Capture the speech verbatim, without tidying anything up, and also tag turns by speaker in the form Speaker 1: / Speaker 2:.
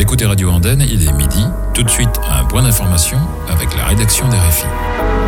Speaker 1: écoutez Radio Andenne, il est midi. Tout de suite, un point d'information avec la rédaction des R F I.